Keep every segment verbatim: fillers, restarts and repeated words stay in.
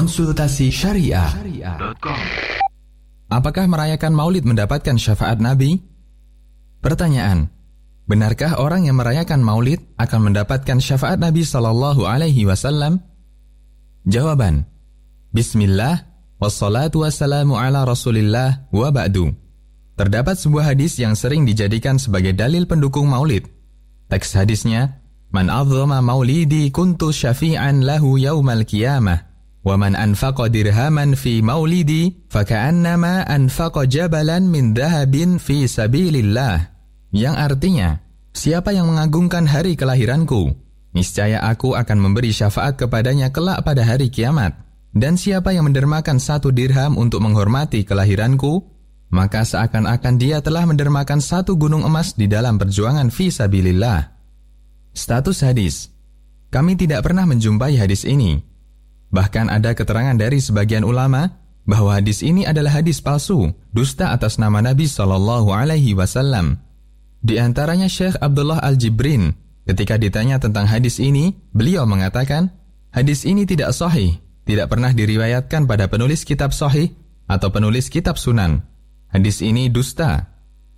Konsultasi Syariah. Apakah merayakan Maulid mendapatkan syafaat Nabi? Pertanyaan: benarkah orang yang merayakan Maulid akan mendapatkan syafaat Nabi sallallahu alaihi wasallam? Jawaban: Bismillah, wassalatu wassalamu ala Rasulillah wa ba'du. Terdapat sebuah hadis yang sering dijadikan sebagai dalil pendukung Maulid. Teks hadisnya, Man a'zama maulidi kuntu syafi'an lahu yaumal qiyamah. Wa man anfaqa dirhaman fi maulidi faka'annama anfaqa jabalan min dhahabin fi sabilillah. Yang artinya, siapa yang mengagungkan hari kelahiranku, niscaya aku akan memberi syafaat kepadanya kelak pada hari kiamat. Dan siapa yang mendermakan satu dirham untuk menghormati kelahiranku, maka seakan-akan dia telah mendermakan satu gunung emas di dalam perjuangan fi sabilillah. Status hadis: kami tidak pernah menjumpai hadis ini. Bahkan ada keterangan dari sebagian ulama bahwa hadis ini adalah hadis palsu, dusta atas nama Nabi sallallahu alaihi wasallam. Di antaranya Syekh Abdullah Al-Jibrin, ketika ditanya tentang hadis ini, beliau mengatakan, hadis ini tidak sahih, tidak pernah diriwayatkan pada penulis kitab sahih atau penulis kitab sunan. Hadis ini dusta.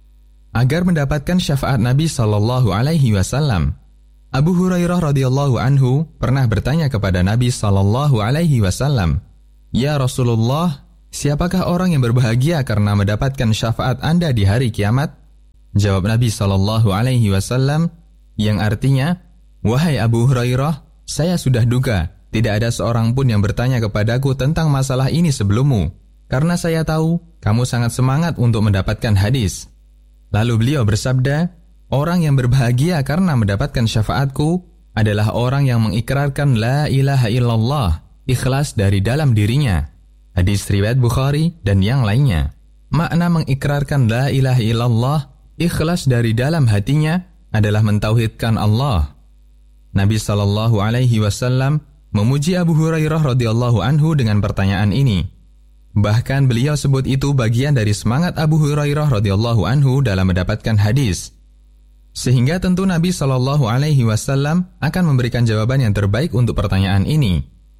Agar mendapatkan syafaat Nabi sallallahu alaihi wasallam, Abu Hurairah radhiyallahu anhu pernah bertanya kepada Nabi sallallahu alaihi wasallam, "Ya Rasulullah, siapakah orang yang berbahagia karena mendapatkan syafaat Anda di hari kiamat?" Jawab Nabi sallallahu alaihi wasallam yang artinya, "Wahai Abu Hurairah, saya sudah duga tidak ada seorang pun yang bertanya kepadaku tentang masalah ini sebelummu, karena saya tahu kamu sangat semangat untuk mendapatkan hadis." Lalu beliau bersabda, orang yang berbahagia karena mendapatkan syafaatku adalah orang yang mengikrarkan la ilaha illallah, ikhlas dari dalam dirinya. Hadis riwayat Bukhari dan yang lainnya. Makna mengikrarkan la ilaha illallah, ikhlas dari dalam hatinya adalah mentauhidkan Allah. Nabi sallallahu alaihi wasallam memuji Abu Hurairah radhiyallahu anhu dengan pertanyaan ini. Bahkan beliau sebut itu bagian dari semangat Abu Hurairah radhiyallahu anhu dalam mendapatkan hadis. Sehingga tentu Nabi sallallahu alaihi wasallam akan memberikan jawaban yang terbaik untuk pertanyaan ini.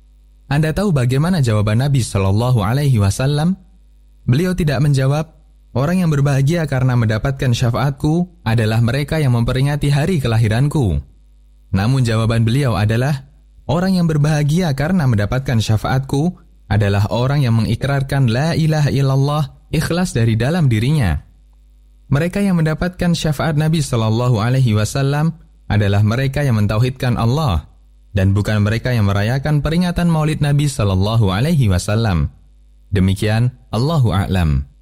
Anda tahu bagaimana jawaban Nabi sallallahu alaihi wasallam? Beliau tidak menjawab, orang yang berbahagia karena mendapatkan syafaatku adalah mereka yang memperingati hari kelahiranku. Namun jawaban beliau adalah, orang yang berbahagia karena mendapatkan syafaatku adalah orang yang mengikrarkan la ilaha illallah, ikhlas dari dalam dirinya. Mereka yang mendapatkan syafaat Nabi sallallahu alaihi wasallam adalah mereka yang mentauhidkan Allah dan bukan mereka yang merayakan peringatan Maulid Nabi sallallahu alaihi wasallam. Demikian, Allahu a'lam.